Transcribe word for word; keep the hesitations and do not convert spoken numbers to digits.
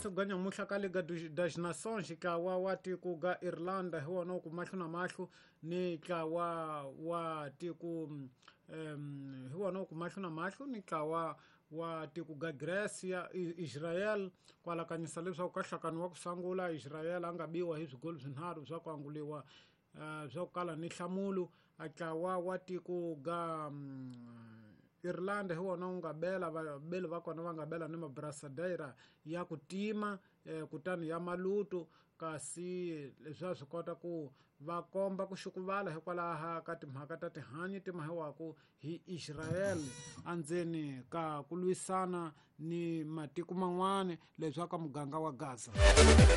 se ganya muhla ka liga das nações ka wa wati ku ga Irlanda ho no ku mahlu na mahlu ni ka wa wa ti ku um ho no ku mahlu na mahlu ni ka wa wa ti ku ga Grécia Israel kwala kanisa leswa ka hlakani wa ku sangula Israel anga biwa hi swigolo swinharhu swa ku anguliwa uh, swa ku kala ni hlamulu aka wa wati ku ga um, Irlanda hi wona unga bela beli va kona va nga bela ni mabrasadeira ya ku tima eh, kutani ya maluto kasi leswi swi kota ku va komba ku xukuvala hikwalaho ka timhaka ta tihanyi timahiwaku hi Israel andzeni ka ku lwisana ni matiko man'wana leswi ka muganga wa Gaza.